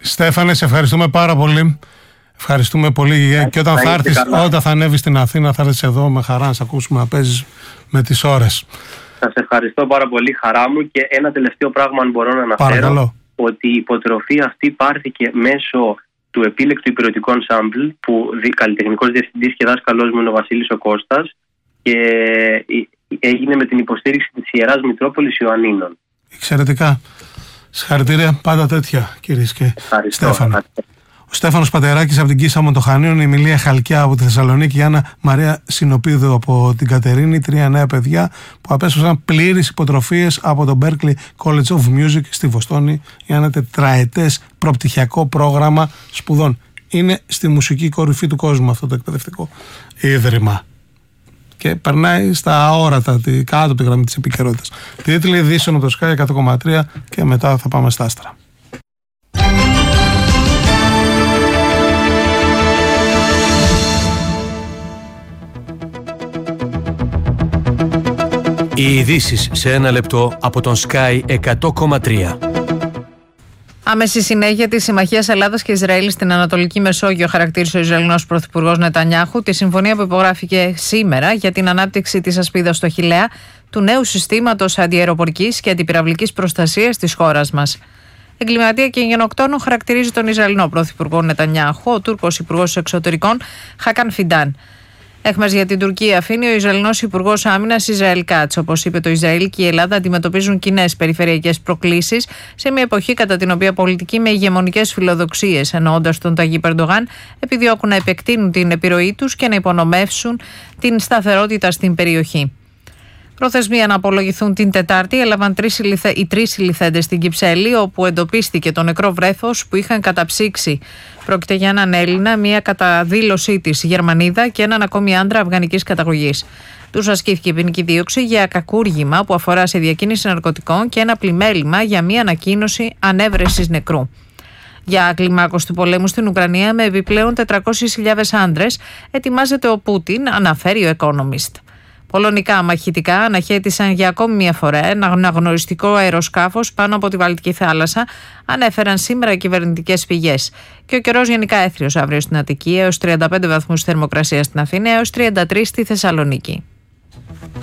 Στέφανε, σε ευχαριστούμε πάρα πολύ. Ευχαριστούμε πολύ και όταν θα έρθεις, όταν θα ανέβεις στην Αθήνα, θα έρθεις εδώ με χαρά να σε ακούσουμε να παίζεις με τις ώρες. Σας ευχαριστώ πάρα πολύ, χαρά μου. Και ένα τελευταίο πράγμα, αν μπορώ να αναφέρω. Παρακαλώ. Ότι η υποτροφή αυτή πάρθηκε μέσω του επίλεκτου υπηρετικού ενσάμπλ, που καλλιτεχνικός διευθυντής και δάσκαλός μου είναι ο Βασίλης ο Κώστας, και έγινε με την υποστήριξη της Ιεράς Μητρόπολης Ιωαννίνων. Εξαιρετικά. Συγχαρητήρια, πάντα τέτοια, κύριε και Στέφανο. Ο Στέφανος Πατεράκης από την Κίσσα Μοντοχανίων, η Εμιλία Χαλκιά από τη Θεσσαλονίκη, η Άννα Μαρία Συνοπίδου από την Κατερίνη, 3 νέα παιδιά που απέσπασαν πλήρεις υποτροφίες από το Berklee College of Music στη Βοστόνη για ένα τετραετές προπτυχιακό πρόγραμμα σπουδών. Είναι στη μουσική κορυφή του κόσμου αυτό το εκπαιδευτικό ίδρυμα. Και περνάει στα αόρατα, κάτω από τη γραμμή της επικαιρότητας. Τίτλοι ειδήσεων από το Sky 100,3 και μετά θα πάμε στα άστρα. Οι ειδήσεις σε ένα λεπτό από τον Sky 100,3. Άμεση συνέχεια της συμμαχίας Ελλάδας και Ισραήλ στην Ανατολική Μεσόγειο χαρακτήρισε ο Ισραηλινός Πρωθυπουργός Νετανιάχου τη συμφωνία που υπογράφηκε σήμερα για την ανάπτυξη της ασπίδας στο Χιλέα, του νέου συστήματος αντιαεροπορικής και αντιπυραυλικής προστασίας της χώρας μας. Εγκληματία και γενοκτόνο χαρακτηρίζει τον Ισραηλινό Πρωθυπουργό Νετανιάχου ο Τούρκος Υπουργός Εξωτερικών Χάκαν Φιντάν. Έχμας για την Τουρκία αφήνει ο Ισραηλινός Υπουργός Άμυνας Ισραήλ Κάτς. Όπως είπε, το Ισραήλ και η Ελλάδα αντιμετωπίζουν κοινές περιφερειακές προκλήσεις σε μια εποχή κατά την οποία πολιτικοί με ηγεμονικές φιλοδοξίες, εννοώντας τον Ταγίπ Ερντογάν, επιδιώκουν να επεκτείνουν την επιρροή τους και να υπονομεύσουν την σταθερότητα στην περιοχή. Προθεσμία να απολογηθούν την Τετάρτη έλαβαν οι 3 συλληφθέντες στην Κυψέλη, όπου εντοπίστηκε το νεκρό βρέφος που είχαν καταψύξει. Πρόκειται για έναν Έλληνα, μία κατά δήλωσή της Γερμανίδα και έναν ακόμη άντρα αφγανικής καταγωγής. Τους ασκήθηκε ποινική δίωξη για κακούργημα που αφορά σε διακίνηση ναρκωτικών και ένα πλημέλημα για μία ανακοίνωση ανέβρεσης νεκρού. Για κλιμάκωση του πολέμου στην Ουκρανία με επιπλέον 400.000 άντρες ετοιμάζεται ο Πούτιν, αναφέρει ο Economist. Πολωνικά μαχητικά αναχέτησαν για ακόμη μια φορά ένα αναγνωριστικό αεροσκάφος πάνω από τη Βαλτική θάλασσα, ανέφεραν σήμερα οι κυβερνητικές πηγές. Και ο καιρός γενικά έθριος αύριο στην Αττική, έως 35 βαθμούς θερμοκρασία στην Αθήνα, έως 33 στη Θεσσαλονίκη.